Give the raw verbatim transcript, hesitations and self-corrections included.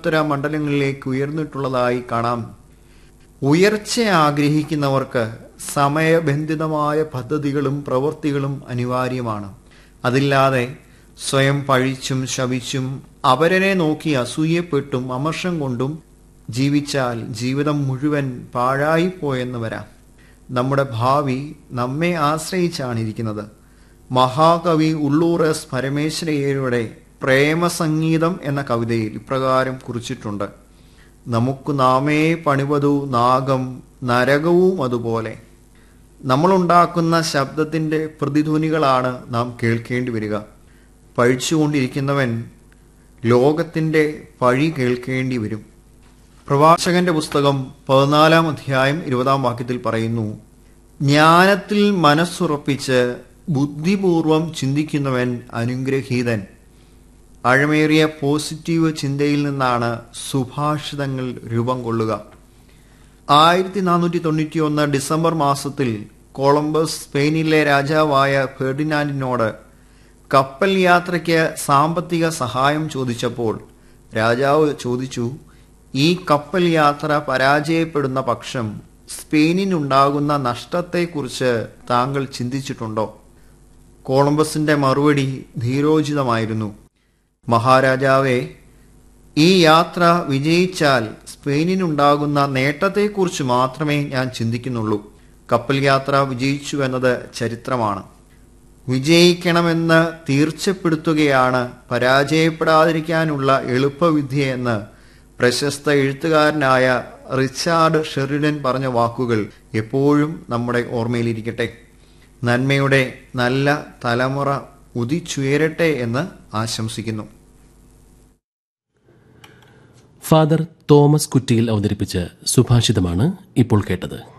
അത്യുന്നതോത്തര മണ്ഡലങ്ങളിലേക്ക് ഉയർന്നിട്ടുള്ളതായി കാണാം. ഉയർച്ച ആഗ്രഹിക്കുന്നവർക്ക് സമയബന്ധിതമായ പദ്ധതികളും പ്രവൃത്തികളും അനിവാര്യമാണ്. അതില്ലാതെ സ്വയം പഴിച്ചും ശപിച്ചും അപരനെ നോക്കി അസൂയപ്പെട്ടും അമർഷം കൊണ്ടും ജീവിച്ചാൽ ജീവിതം മുഴുവൻ പാഴായിപ്പോയെന്ന് വരാം. നമ്മുടെ ഭാവി നമ്മെ ആശ്രയിച്ചാണിരിക്കുന്നത്. മഹാകവി ഉള്ളൂർ എസ് പരമേശ്വരയ്യരുടെ പ്രേമസംഗീതം എന്ന കവിതയിൽ ഇപ്രകാരം കുറിച്ചിട്ടുണ്ട്: നമുക്ക് നാമേ പണിവതു നാഗം നരകവും അതുപോലെ. നമ്മളുണ്ടാക്കുന്ന ശബ്ദത്തിന്റെ പ്രതിധ്വനികളാണ് നാം കേൾക്കേണ്ടി വരിക. പഴിച്ചുകൊണ്ടിരിക്കുന്നവൻ ലോകത്തിന്റെ പഴി കേൾക്കേണ്ടി വരും. പ്രവാചകന്റെ പുസ്തകം പതിനാലാം അധ്യായം ഇരുപതാം വാക്യത്തിൽ പറയുന്നു: ജ്ഞാനത്തിൽ മനസ്സുറപ്പിച്ച് ബുദ്ധിപൂർവം ചിന്തിക്കുന്നവൻ അനുഗ്രഹീതൻ. ആഴമേറിയ പോസിറ്റീവ് ചിന്തയിൽ നിന്നാണ് സുഭാഷിതങ്ങൾ രൂപം കൊള്ളുക. ആയിരത്തി നാനൂറ്റി തൊണ്ണൂറ്റി ഒന്ന് ഡിസംബർ മാസത്തിൽ കൊളംബസ് സ്പെയിനിലെ രാജാവായ ഫെർഡിനാൻഡിനോട് കപ്പൽ യാത്രയ്ക്ക് സാമ്പത്തിക സഹായം ചോദിച്ചപ്പോൾ രാജാവ് ചോദിച്ചു: ഈ കപ്പൽ യാത്ര പരാജയപ്പെടുന്ന പക്ഷം സ്പെയിനിനുണ്ടാകുന്ന നഷ്ടത്തെക്കുറിച്ച് താങ്കൾ ചിന്തിച്ചിട്ടുണ്ടോ? കൊളംബസിന്റെ മറുപടി ധീരോചിതമായിരുന്നു: മഹാരാജാവേ, ഈ യാത്ര വിജയിച്ചാൽ സ്പെയിനിനുണ്ടാകുന്ന നേട്ടത്തെക്കുറിച്ച് മാത്രമേ ഞാൻ ചിന്തിക്കുന്നുള്ളൂ. കപ്പൽ യാത്ര വിജയിച്ചു എന്നത് ചരിത്രമാണ്. വിജയിക്കണമെന്ന് തീർച്ചപ്പെടുത്തുകയാണ് പരാജയപ്പെടാതിരിക്കാനുള്ള എളുപ്പവിദ്യയെന്ന് പ്രശസ്ത എഴുത്തുകാരനായ റിച്ചാർഡ് ഷെറിഡൻ പറഞ്ഞ വാക്കുകൾ എപ്പോഴും നമ്മുടെ ഓർമ്മയിലിരിക്കട്ടെ. നന്മയുടെ നല്ല തലമുറ ഉദിച്ചുയരട്ടെ എന്ന് ആശംസിക്കുന്നു. ഫാദർ തോമസ് കുറ്റിയിൽ അവതരിപ്പിച്ച സുഭാഷിതമാണ് ഇപ്പോൾ കേട്ടത്.